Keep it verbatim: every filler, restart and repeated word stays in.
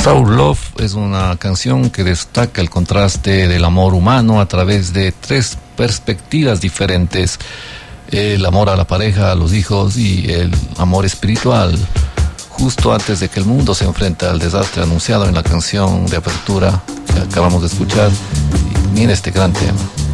True Love es una canción que destaca el contraste del amor humano a través de tres perspectivas diferentes: el amor a la pareja, a los hijos y el amor espiritual, justo antes de que el mundo se enfrente al desastre anunciado en la canción de apertura que acabamos de escuchar. Y mira este gran tema.